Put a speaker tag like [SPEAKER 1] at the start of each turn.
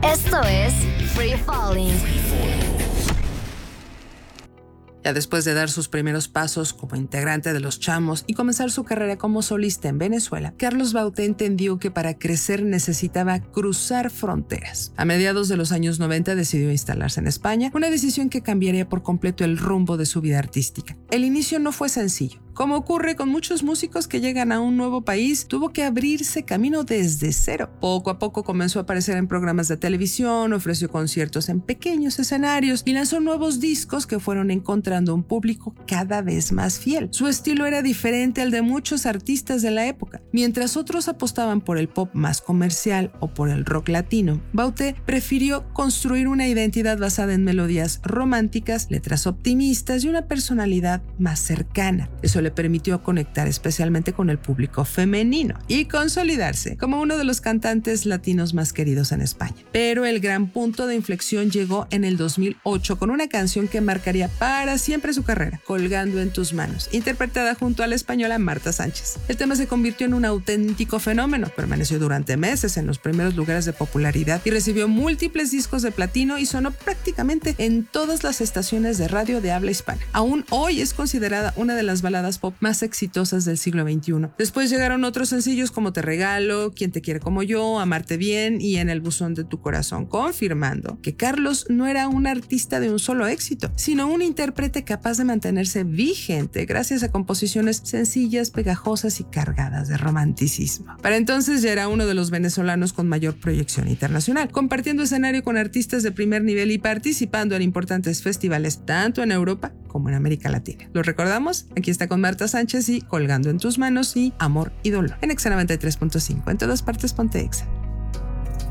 [SPEAKER 1] Esto es Free Falling.
[SPEAKER 2] Ya después de dar sus primeros pasos como integrante de Los Chamos y comenzar su carrera como solista en Venezuela, Carlos Baute entendió que para crecer necesitaba cruzar fronteras. A mediados de los años 90 decidió instalarse en España, una decisión que cambiaría por completo el rumbo de su vida artística. El inicio no fue sencillo. Como ocurre con muchos músicos que llegan a un nuevo país, tuvo que abrirse camino desde cero. Poco a poco comenzó a aparecer en programas de televisión, ofreció conciertos en pequeños escenarios y lanzó nuevos discos que fueron encontrando un público cada vez más fiel. Su estilo era diferente al de muchos artistas de la época. Mientras otros apostaban por el pop más comercial o por el rock latino, Baute prefirió construir una identidad basada en melodías románticas, letras optimistas y una personalidad más cercana. Eso le permitió conectar especialmente con el público femenino y consolidarse como uno de los cantantes latinos más queridos en España. Pero el gran punto de inflexión llegó en el 2008 con una canción que marcaría para siempre su carrera, Colgando en tus manos, interpretada junto a la española Marta Sánchez. El tema se convirtió en un auténtico fenómeno, permaneció durante meses en los primeros lugares de popularidad y recibió múltiples discos de platino y sonó prácticamente en todas las estaciones de radio de habla hispana. Aún hoy es considerada una de las baladas pop más exitosas del siglo XXI. Después llegaron otros sencillos como Te regalo, Quién te quiere como yo, Amarte bien y En el buzón de tu corazón, confirmando que Carlos no era un artista de un solo éxito, sino un intérprete capaz de mantenerse vigente gracias a composiciones sencillas, pegajosas y cargadas de romanticismo. Para entonces ya era uno de los venezolanos con mayor proyección internacional, compartiendo escenario con artistas de primer nivel y participando en importantes festivales tanto en Europa como en América Latina. ¿Lo recordamos? Aquí está con Marta Sánchez y Colgando en tus manos y Amor y dolor en Exa 93.5. En todas partes ponte Exa.